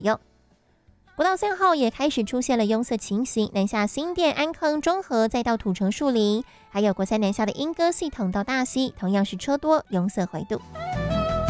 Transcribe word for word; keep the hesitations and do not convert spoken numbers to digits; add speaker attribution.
Speaker 1: 用。国道三号也开始出现了拥塞情形，南下新店、安坑、中和，再到土城树林，还有国三南下的莺歌系统到大溪，同样是车多，拥塞回堵。